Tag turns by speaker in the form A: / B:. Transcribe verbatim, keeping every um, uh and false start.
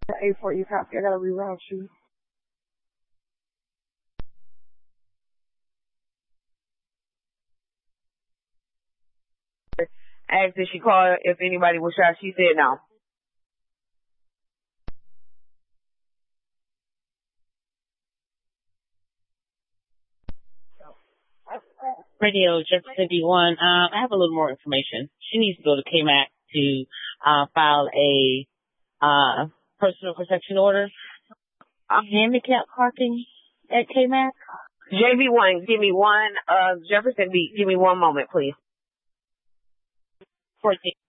A: eight four, you copy. I gotta reroute you. Asked if she called if anybody was shot. She said no.
B: Radio, just fifty-one. Um, I have a little more information. She needs to go to K M A C to uh, file a uh, personal protection order. Uh, handicap parking at K M A C.
A: J V one, give me one. Uh, Jefferson B, give me one moment, please.
B: fourteen.